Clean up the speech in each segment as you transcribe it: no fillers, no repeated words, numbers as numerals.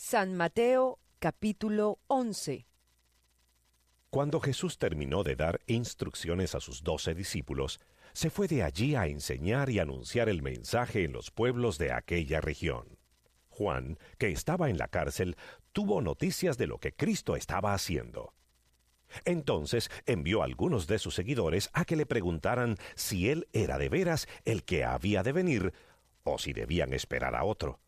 San Mateo, capítulo 11. Cuando Jesús terminó de dar instrucciones a sus 12 discípulos, se fue de allí a enseñar y anunciar el mensaje en los pueblos de aquella región. Juan, que estaba en la cárcel, tuvo noticias de lo que Cristo estaba haciendo. Entonces envió a algunos de sus seguidores a que le preguntaran si él era de veras el que había de venir o si debían esperar a otro.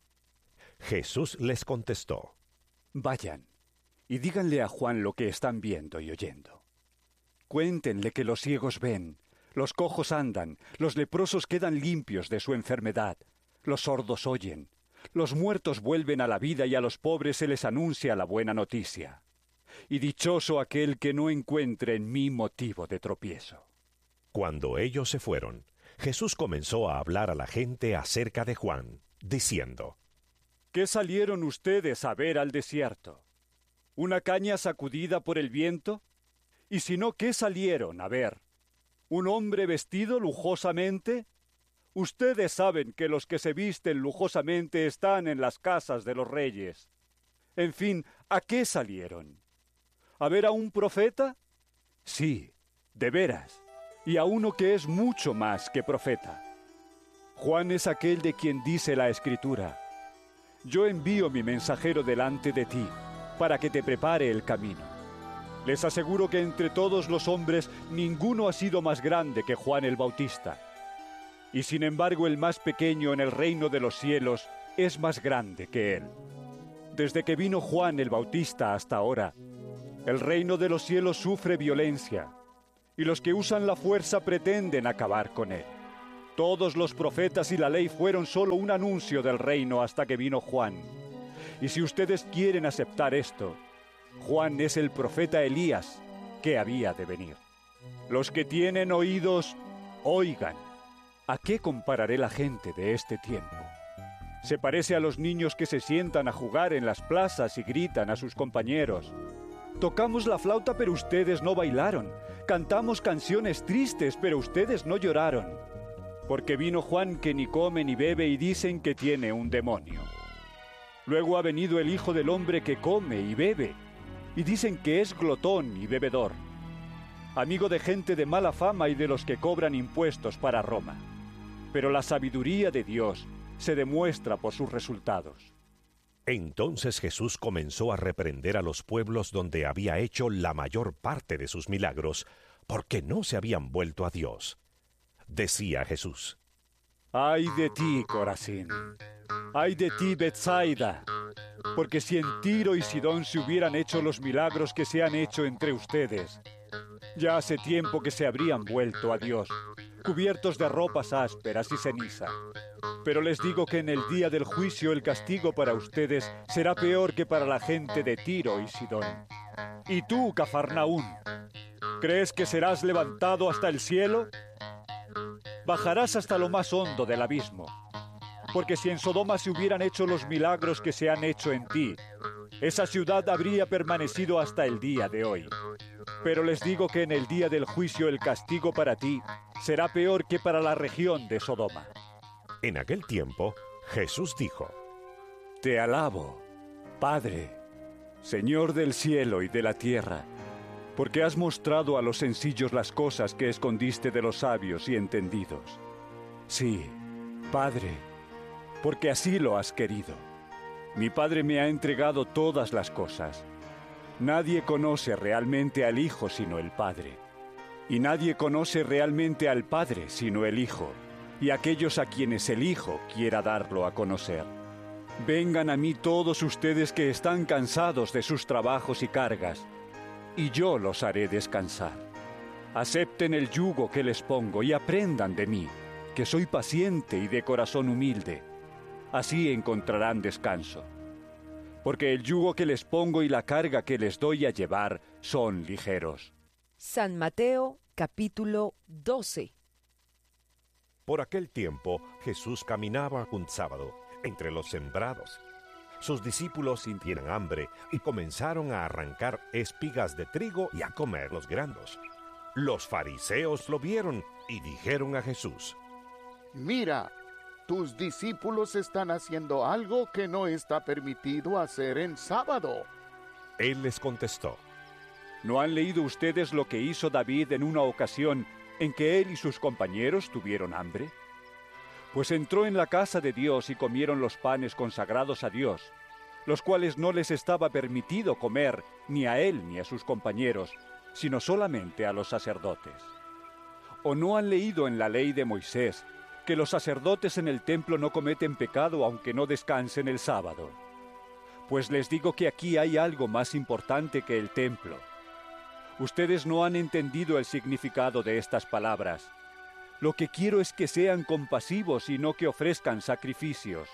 Jesús les contestó: Vayan y díganle a Juan lo que están viendo y oyendo. Cuéntenle que los ciegos ven, los cojos andan, los leprosos quedan limpios de su enfermedad, los sordos oyen, los muertos vuelven a la vida y a los pobres se les anuncia la buena noticia. Y dichoso aquel que no encuentre en mí motivo de tropiezo. Cuando ellos se fueron, Jesús comenzó a hablar a la gente acerca de Juan, diciendo: ¿Qué salieron ustedes a ver al desierto? ¿Una caña sacudida por el viento? Y si no, ¿qué salieron a ver? ¿Un hombre vestido lujosamente? Ustedes saben que los que se visten lujosamente están en las casas de los reyes. En fin, ¿a qué salieron? ¿A ver a un profeta? Sí, de veras, y a uno que es mucho más que profeta. Juan es aquel de quien dice la Escritura: Yo envío mi mensajero delante de ti, para que te prepare el camino. Les aseguro que entre todos los hombres ninguno ha sido más grande que Juan el Bautista. Y sin embargo el más pequeño en el reino de los cielos es más grande que él. Desde que vino Juan el Bautista hasta ahora, el reino de los cielos sufre violencia, y los que usan la fuerza pretenden acabar con él. Todos los profetas y la ley fueron solo un anuncio del reino hasta que vino Juan. Y si ustedes quieren aceptar esto, Juan es el profeta Elías que había de venir. Los que tienen oídos, oigan. ¿A qué compararé la gente de este tiempo? Se parece a los niños que se sientan a jugar en las plazas y gritan a sus compañeros: Tocamos la flauta pero ustedes no bailaron, cantamos canciones tristes pero ustedes no lloraron. Porque vino Juan que ni come ni bebe y dicen que tiene un demonio. Luego ha venido el Hijo del Hombre que come y bebe, y dicen que es glotón y bebedor, amigo de gente de mala fama y de los que cobran impuestos para Roma. Pero la sabiduría de Dios se demuestra por sus resultados. Entonces Jesús comenzó a reprender a los pueblos donde había hecho la mayor parte de sus milagros, porque no se habían vuelto a Dios. Decía Jesús: ¡Ay de ti, Corazín! ¡Ay de ti, Betsaida! Porque si en Tiro y Sidón se hubieran hecho los milagros que se han hecho entre ustedes, ya hace tiempo que se habrían vuelto a Dios, cubiertos de ropas ásperas y ceniza. Pero les digo que en el día del juicio el castigo para ustedes será peor que para la gente de Tiro y Sidón. ¿Y tú, Cafarnaún, crees que serás levantado hasta el cielo? Bajarás hasta lo más hondo del abismo. Porque si en Sodoma se hubieran hecho los milagros que se han hecho en ti, esa ciudad habría permanecido hasta el día de hoy. Pero les digo que en el día del juicio el castigo para ti será peor que para la región de Sodoma. En aquel tiempo, Jesús dijo: Te alabo, Padre, Señor del cielo y de la tierra, porque has mostrado a los sencillos las cosas que escondiste de los sabios y entendidos. Sí, Padre, porque así lo has querido. Mi Padre me ha entregado todas las cosas. Nadie conoce realmente al Hijo sino el Padre, y nadie conoce realmente al Padre sino el Hijo, y aquellos a quienes el Hijo quiera darlo a conocer. Vengan a mí todos ustedes que están cansados de sus trabajos y cargas, y yo los haré descansar. Acepten el yugo que les pongo y aprendan de mí, que soy paciente y de corazón humilde. Así encontrarán descanso. Porque el yugo que les pongo y la carga que les doy a llevar son ligeros. San Mateo, capítulo 12. Por aquel tiempo, Jesús caminaba un sábado entre los sembrados. Sus discípulos sintieron hambre y comenzaron a arrancar espigas de trigo y a comer los granos. Los fariseos lo vieron y dijeron a Jesús: Mira, tus discípulos están haciendo algo que no está permitido hacer en sábado. Él les contestó: ¿No han leído ustedes lo que hizo David en una ocasión en que él y sus compañeros tuvieron hambre? Pues entró en la casa de Dios y comieron los panes consagrados a Dios, los cuales no les estaba permitido comer ni a él ni a sus compañeros, sino solamente a los sacerdotes. ¿O no han leído en la ley de Moisés que los sacerdotes en el templo no cometen pecado aunque no descansen el sábado? Pues les digo que aquí hay algo más importante que el templo. Ustedes no han entendido el significado de estas palabras. Lo que quiero es que sean compasivos y no que ofrezcan sacrificios.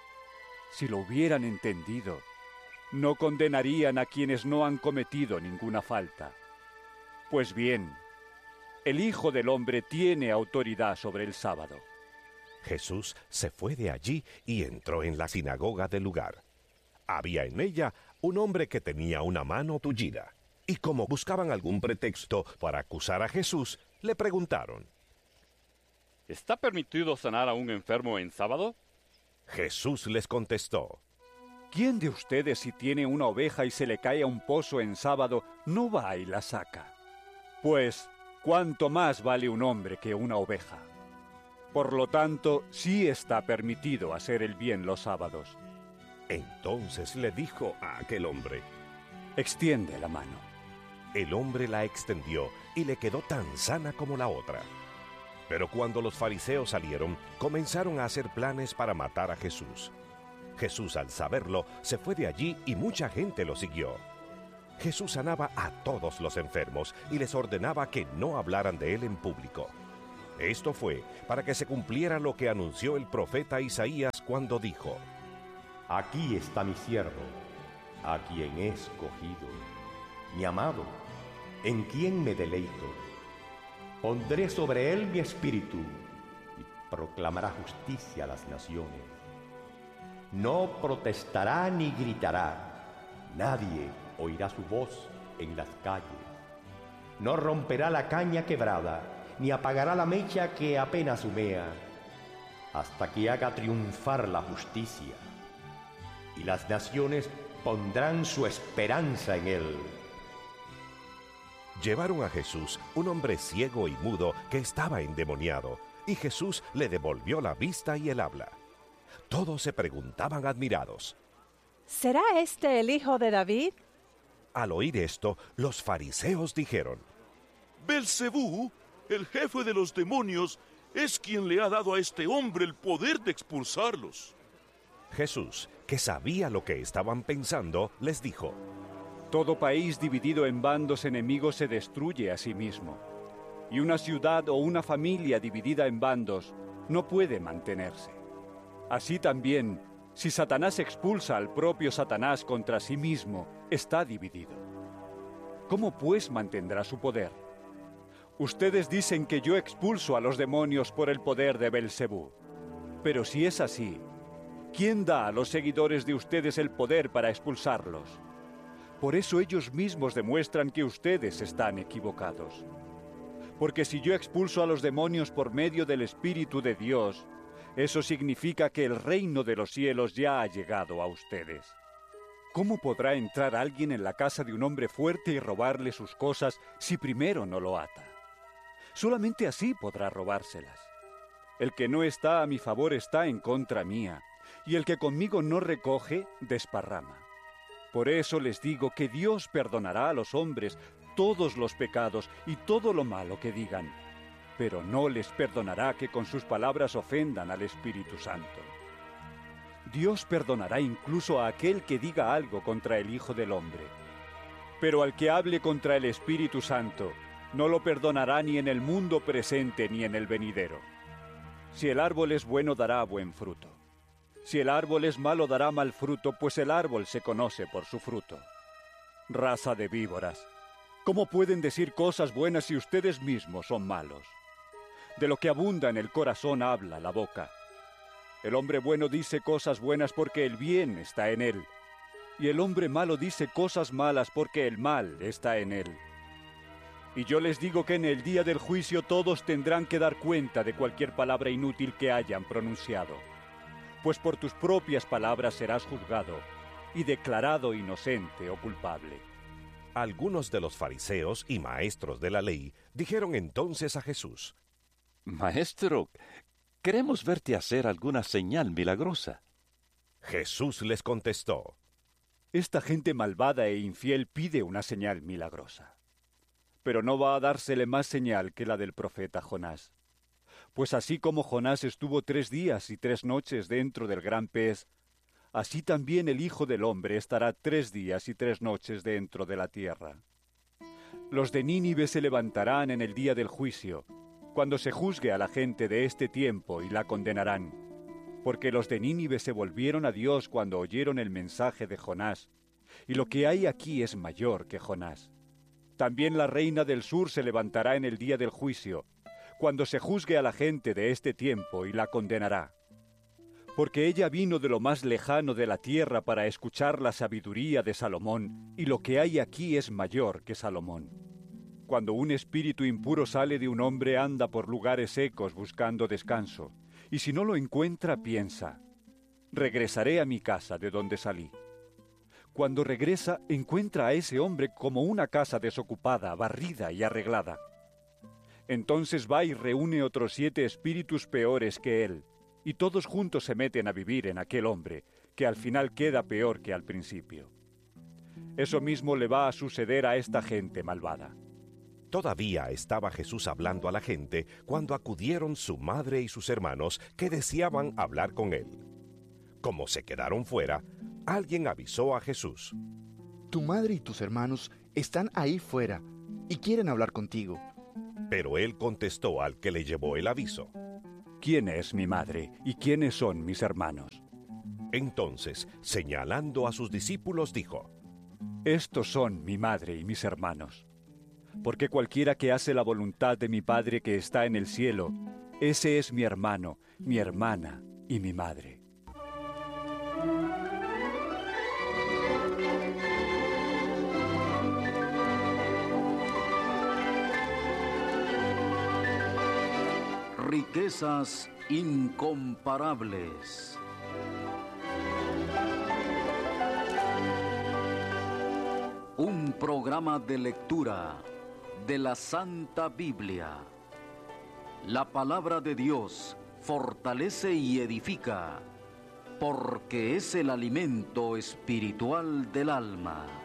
Si lo hubieran entendido, no condenarían a quienes no han cometido ninguna falta. Pues bien, el Hijo del Hombre tiene autoridad sobre el sábado. Jesús se fue de allí y entró en la sinagoga del lugar. Había en ella un hombre que tenía una mano tullida, y como buscaban algún pretexto para acusar a Jesús, le preguntaron: ¿Está permitido sanar a un enfermo en sábado? Jesús les contestó: ¿Quién de ustedes, si tiene una oveja y se le cae a un pozo en sábado, no va y la saca? Pues, ¿cuánto más vale un hombre que una oveja? Por lo tanto, sí está permitido hacer el bien los sábados. Entonces le dijo a aquel hombre: Extiende la mano. El hombre la extendió y le quedó tan sana como la otra. Pero cuando los fariseos salieron, comenzaron a hacer planes para matar a Jesús. Jesús, al saberlo, se fue de allí y mucha gente lo siguió. Jesús sanaba a todos los enfermos y les ordenaba que no hablaran de él en público. Esto fue para que se cumpliera lo que anunció el profeta Isaías cuando dijo: Aquí está mi siervo, a quien he escogido, mi amado, en quien me deleito. Pondré sobre él mi espíritu y proclamará justicia a las naciones. No protestará ni gritará, nadie oirá su voz en las calles. No romperá la caña quebrada, ni apagará la mecha que apenas humea, hasta que haga triunfar la justicia. Y las naciones pondrán su esperanza en él. Llevaron a Jesús un hombre ciego y mudo que estaba endemoniado, y Jesús le devolvió la vista y el habla. Todos se preguntaban admirados: ¿Será este el hijo de David? Al oír esto, los fariseos dijeron: Belcebú, el jefe de los demonios, es quien le ha dado a este hombre el poder de expulsarlos. Jesús, que sabía lo que estaban pensando, les dijo: Todo país dividido en bandos enemigos se destruye a sí mismo, y una ciudad o una familia dividida en bandos no puede mantenerse. Así también, si Satanás expulsa al propio Satanás contra sí mismo, está dividido. ¿Cómo pues mantendrá su poder? Ustedes dicen que yo expulso a los demonios por el poder de Belcebú. Pero si es así, ¿quién da a los seguidores de ustedes el poder para expulsarlos? Por eso ellos mismos demuestran que ustedes están equivocados. Porque si yo expulso a los demonios por medio del Espíritu de Dios, eso significa que el reino de los cielos ya ha llegado a ustedes. ¿Cómo podrá entrar alguien en la casa de un hombre fuerte y robarle sus cosas si primero no lo ata? Solamente así podrá robárselas. El que no está a mi favor está en contra mía, y el que conmigo no recoge, desparrama. Por eso les digo que Dios perdonará a los hombres todos los pecados y todo lo malo que digan, pero no les perdonará que con sus palabras ofendan al Espíritu Santo. Dios perdonará incluso a aquel que diga algo contra el Hijo del Hombre, pero al que hable contra el Espíritu Santo, no lo perdonará ni en el mundo presente ni en el venidero. Si el árbol es bueno, dará buen fruto. Si el árbol es malo, dará mal fruto, pues el árbol se conoce por su fruto. Raza de víboras, ¿cómo pueden decir cosas buenas si ustedes mismos son malos? De lo que abunda en el corazón habla la boca. El hombre bueno dice cosas buenas porque el bien está en él, y el hombre malo dice cosas malas porque el mal está en él. Y yo les digo que en el día del juicio todos tendrán que dar cuenta de cualquier palabra inútil que hayan pronunciado. Pues por tus propias palabras serás juzgado y declarado inocente o culpable. Algunos de los fariseos y maestros de la ley dijeron entonces a Jesús: Maestro, queremos verte hacer alguna señal milagrosa. Jesús les contestó: Esta gente malvada e infiel pide una señal milagrosa. Pero no va a dársele más señal que la del profeta Jonás. Pues así como Jonás estuvo 3 días y 3 noches dentro del gran pez, así también el Hijo del Hombre estará 3 días y 3 noches dentro de la tierra. Los de Nínive se levantarán en el día del juicio, cuando se juzgue a la gente de este tiempo, y la condenarán, porque los de Nínive se volvieron a Dios cuando oyeron el mensaje de Jonás, y lo que hay aquí es mayor que Jonás. También la reina del sur se levantará en el día del juicio, cuando se juzgue a la gente de este tiempo, y la condenará. Porque ella vino de lo más lejano de la tierra para escuchar la sabiduría de Salomón, y lo que hay aquí es mayor que Salomón. Cuando un espíritu impuro sale de un hombre, anda por lugares secos buscando descanso, y si no lo encuentra, piensa: regresaré a mi casa de donde salí. Cuando regresa, encuentra a ese hombre como una casa desocupada, barrida y arreglada. Entonces va y reúne otros 7 espíritus peores que él, y todos juntos se meten a vivir en aquel hombre, que al final queda peor que al principio. Eso mismo le va a suceder a esta gente malvada. Todavía estaba Jesús hablando a la gente cuando acudieron su madre y sus hermanos, que deseaban hablar con él. Como se quedaron fuera, alguien avisó a Jesús: Tu madre y tus hermanos están ahí fuera y quieren hablar contigo. Pero él contestó al que le llevó el aviso: ¿Quién es mi madre y quiénes son mis hermanos? Entonces, señalando a sus discípulos, dijo: Estos son mi madre y mis hermanos. Porque cualquiera que hace la voluntad de mi Padre que está en el cielo, ese es mi hermano, mi hermana y mi madre. Riquezas incomparables. Un programa de lectura de la Santa Biblia. La palabra de Dios fortalece y edifica, porque es el alimento espiritual del alma.